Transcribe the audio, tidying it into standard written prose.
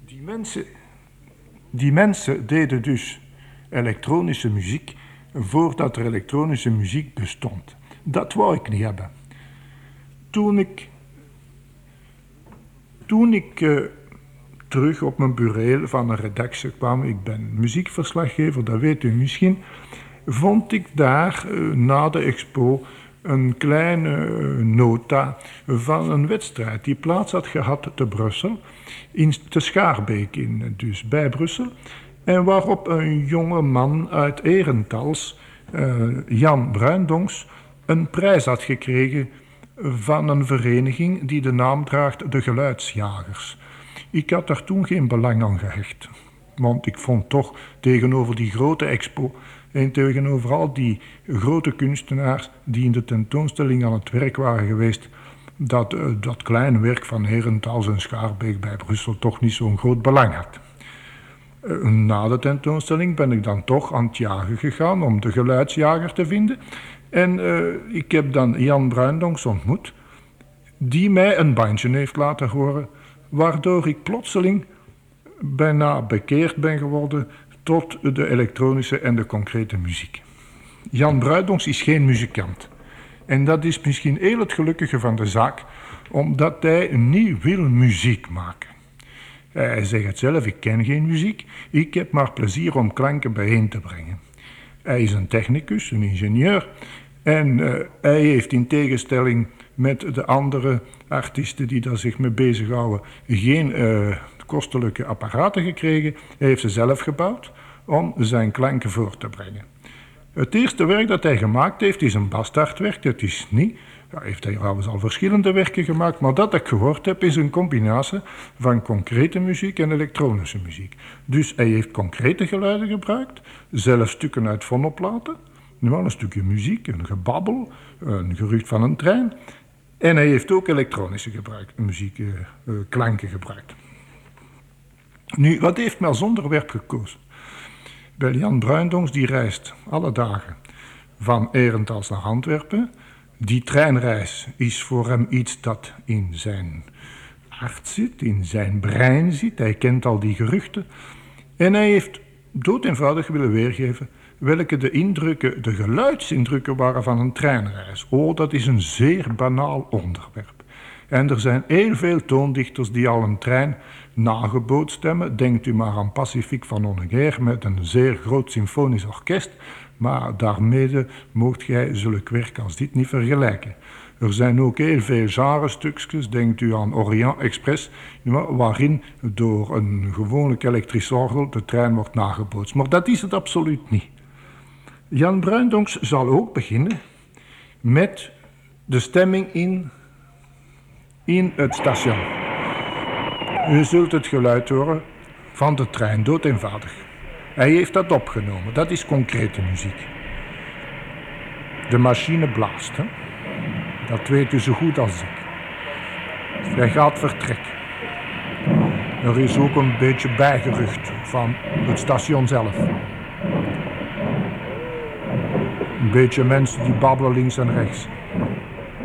Die mensen deden dus elektronische muziek voordat er elektronische muziek bestond. Dat wou ik niet hebben. Toen ik terug op mijn bureau van een redactie kwam, ik ben muziekverslaggever, dat weet u misschien, vond ik daar na de expo een kleine nota van een wedstrijd die plaats had gehad te Brussel, te Schaarbeek dus bij Brussel, en waarop een jonge man uit Herentals, Jan Bruindonks, een prijs had gekregen van een vereniging die de naam draagt de Geluidsjagers. Ik had daar toen geen belang aan gehecht, want ik vond toch tegenover die grote expo en tegenover al die grote kunstenaars die in de tentoonstelling aan het werk waren geweest, dat kleine werk van Herentals en Schaarbeek bij Brussel toch niet zo'n groot belang had. Na de tentoonstelling ben ik dan toch aan het jagen gegaan om de geluidsjager te vinden. En ik heb dan Jan Bruindonks ontmoet, die mij een bandje heeft laten horen, waardoor ik plotseling bijna bekeerd ben geworden tot de elektronische en de concrete muziek. Jan Bruindonks is geen muzikant. En dat is misschien heel het gelukkige van de zaak, omdat hij niet wil muziek maken. Hij zegt het zelf, ik ken geen muziek, ik heb maar plezier om klanken bijeen te brengen. Hij is een technicus, een ingenieur, en hij heeft in tegenstelling met de andere artiesten die daar zich mee bezighouden, geen kostelijke apparaten gekregen. Hij heeft ze zelf gebouwd om zijn klanken voor te brengen. Het eerste werk dat hij gemaakt heeft is een bastaardwerk, dat is niet. Ja, heeft hij trouwens al verschillende werken gemaakt, maar dat ik gehoord heb is een combinatie van concrete muziek en elektronische muziek. Dus hij heeft concrete geluiden gebruikt, zelfs stukken uit fonoplaten, een stukje muziek, een gebabbel, een gerucht van een trein. En hij heeft ook elektronische klanken gebruikt. Nu, wat heeft men als onderwerp gekozen? Wel, Jan Bruindonks die reist alle dagen van Herentals naar Antwerpen. Die treinreis is voor hem iets dat in zijn hart zit, in zijn brein zit. Hij kent al die geruchten. En hij heeft doodeenvoudig willen weergeven welke de geluidsindrukken waren van een treinreis. Oh, dat is een zeer banaal onderwerp. En er zijn heel veel toondichters die al een trein nagebootst hebben. Denkt u maar aan Pacifique van Honegger met een zeer groot symfonisch orkest. Maar daarmee moogt gij zulk werk als dit niet vergelijken. Er zijn ook heel veel genrestukjes, denkt u aan Orient Express, waarin door een gewoonlijk elektrisch orgel de trein wordt nagebootst. Maar dat is het absoluut niet. Jan Bruindonks zal ook beginnen met de stemming in het station. U zult het geluid horen van de trein, doodeenvoudig. Hij heeft dat opgenomen, dat is concrete muziek. De machine blaast, hè? Dat weet u zo goed als ik. Hij gaat vertrekken. Er is ook een beetje bijgerucht van het station zelf. Een beetje mensen die babbelen links en rechts.